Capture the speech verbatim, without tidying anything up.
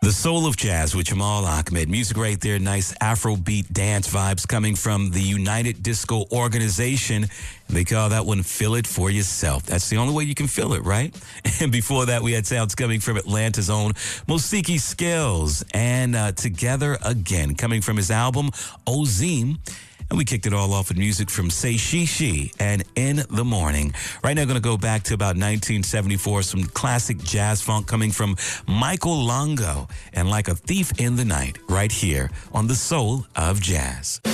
The Soul of Jazz with Jamal Ahmed. Music right there, nice Afrobeat dance vibes coming from the United Disco Organization. They call that one Feel It For Yourself. That's the only way you can feel it, right? And before that, we had sounds coming from Atlanta's own Mosiki Scales and uh, Together Again, coming from his album Ozim. And we kicked it all off with music from Say She She and In the Morning. Right now, going to go back to about nineteen seventy-four, some classic jazz funk coming from Michael Longo and Like a Thief in the Night, right here on The Soul of Jazz.